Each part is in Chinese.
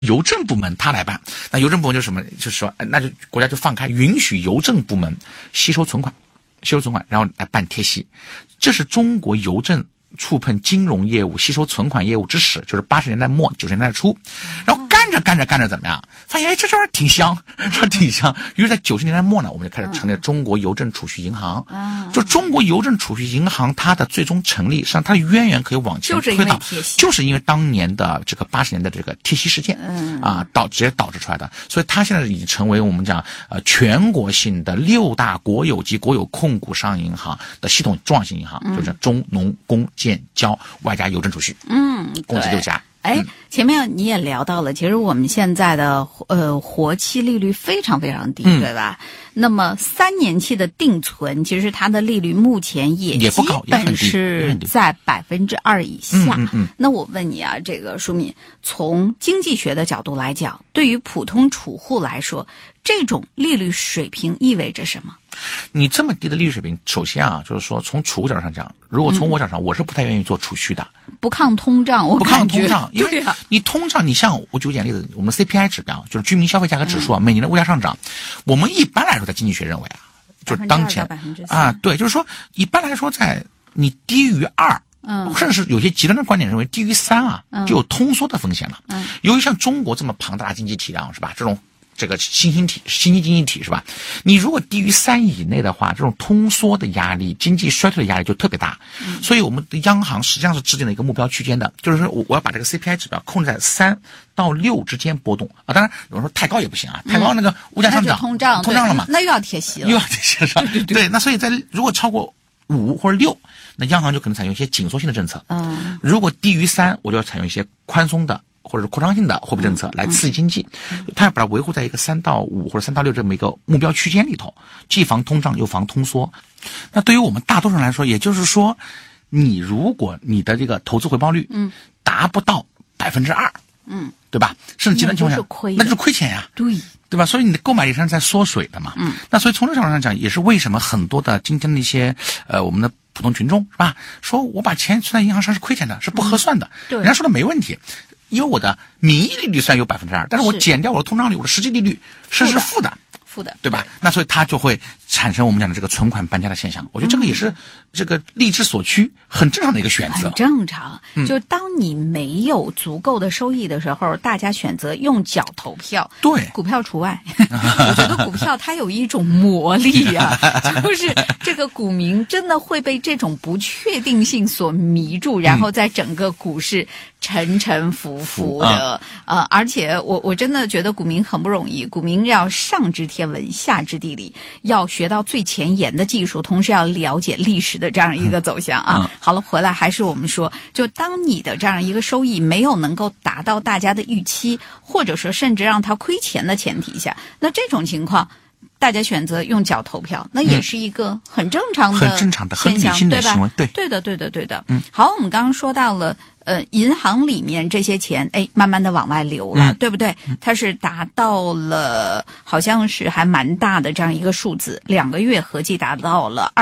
邮政部门他来办。那邮政部门就是什么？就是说，那就国家就放开，允许邮政部门吸收存款，然后来办贴息。这是中国邮政触碰金融业务、吸收存款业务之始，就是80年代末90年代初。然后干着怎么样？发现这玩意儿挺香，于是在90年代末呢，我们就开始成立中国邮政储蓄银行。就中国邮政储蓄银行，它的最终成立，实际上它的渊源可以往前推到，就是因为当年的这个80年的这个贴息事件，直接导致出来的。所以它现在已经成为我们讲全国性的6大国有及国有控股商业银行的系统重要性银行，就是中农工建交外加邮政储蓄，共计6家。 前面你也聊到了，其实我们现在的活期利率非常非常低，对吧？那么3年期的定存，其实它的利率目前也不高， 基本是在2%以下。那我问你啊，这个舒敏，从经济学的角度来讲，对于普通储户来说，这种利率水平意味着什么？ 你这么低的利率水平，首先啊，就是说从储户角度上讲，如果从我角度上，我是不太愿意做储蓄的。 不抗通胀， 不抗通胀，因为你通胀，你像我举个简单例子，我们 CPI 指标就是居民消费价格指数每年的物价上涨，我们一般来说在经济学认为就是当前对，就是说一般来说在你低于2%，甚至是有些极端的观点认为低于3就有通缩的风险了。由于像中国这么庞大的经济体量，是吧？这个新兴经济体是吧？你如果低于3以内的话，这种通缩的压力、经济衰退的压力就特别大。所以我们的央行实际上是制定了一个目标区间的，就是说我要把这个 CPI 指标控制在3到6之间波动啊。当然有人说太高也不行啊，太高那个物价上涨，通胀了嘛， 那又要贴息了， 是吧？对，那所以如果超过5或者6，那央行就可能采用一些紧缩性的政策。如果低于3，我就要采用一些宽松的或者是扩张性的货币政策来刺激经济。它要把它维护在一个3到5或者3到6这么一个目标区间里头，既防通胀又防通缩。那对于我们大多数人来说，也就是说，如果你的这个投资回报率达不到2%，对吧？甚至极端情况下，那就是亏钱呀，对吧？所以你的购买力上在缩水的嘛。那所以从这角度上讲，也是为什么很多的今天的一些我们的普通群众是吧，说我把钱存在银行上是亏钱的，是不合算的。人家说的没问题。因为我的名义利率虽然有2%，但是我减掉我的通胀率，我的实际利率是负的，对吧？那所以它就会产生我们讲的这个存款搬家的现象。我觉得这个也是这个利之所趋，很正常的一个选择。 很正常，就当你没有足够的收益的时候，大家选择用脚投票， 对， 股票除外。我觉得股票它有一种魔力啊，就是这个股民真的会被这种不确定性所迷住，然后在整个股市沉沉浮浮的。而且我真的觉得股民很不容易，股民要上知天文下知地理，要学到最前沿的技术，同时要了解历史的这样一个走向啊。好了，回来还是我们说，就当你的这样一个收益没有能够达到大家的预期，或者说甚至让他亏钱的前提下，那这种情况大家选择用脚投票，那也是一个很正常的很理性的行为， 对的。好，我们刚刚说到了银行里面这些钱慢慢的往外流了，对不对？它是达到了好像是还蛮大的这样一个数字，2个月合计达到了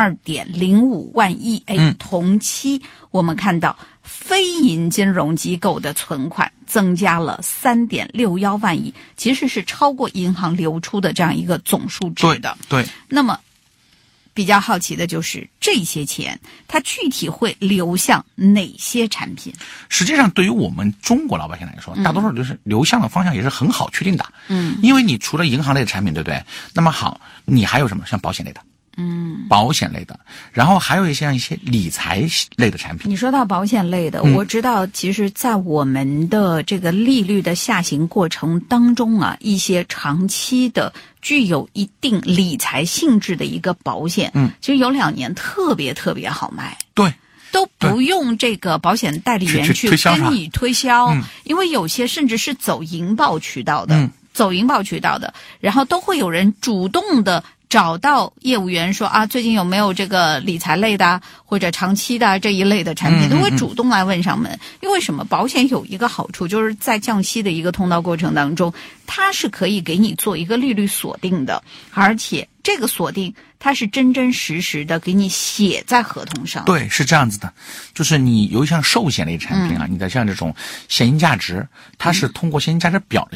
2.05万亿。同期我们看到非银金融机构的存款增加了3.61万亿，其实是超过银行流出的这样一个总数值的。 对。 那么比较好奇的就是这些钱它具体会流向哪些产品？ 实际上对于我们中国老百姓来说，大多数就是流向的方向也是很好确定的。因为你除了银行类的产品，对不对？那么好，你还有什么？像保险类的。保险类的，然后还有一些理财类的产品。 你说到保险类的，我知道其实在我们的这个利率的下行过程当中啊，一些长期的具有一定理财性质的一个保险，其实有2年特别好卖。 对， 都不用这个保险代理员去跟你推销，因为有些甚至是走银保渠道的，然后都会有人主动的找到业务员说最近有没有这个理财类的或者长期的这一类的产品，都会主动来问上门。因为什么？保险有一个好处，就是在降息的一个通道过程当中，它是可以给你做一个利率锁定的，而且这个锁定它是真真实实的给你写在合同上。 对，是这样子的，就是你有一项寿险类产品你的像这种现金价值，它是通过现金价值表的